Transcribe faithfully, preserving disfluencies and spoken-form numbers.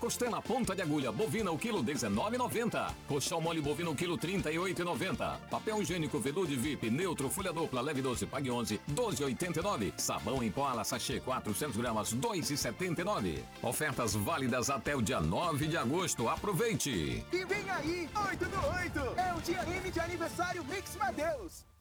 Costela ponta de agulha bovina o quilo dezenove e noventa. Colchão mole bovino o quilo trinta e oito e noventa. Papel higiênico veludo V I P neutro folha dupla leve doze pague onze doze e oitenta e nove. Sabão em pó ala sachê quatrocentos gramas dois e setenta e nove. Ofertas válidas até o dia nove de agosto. Aproveite! E vem aí, oito do oito! É o dia M de aniversário Mix Mateus!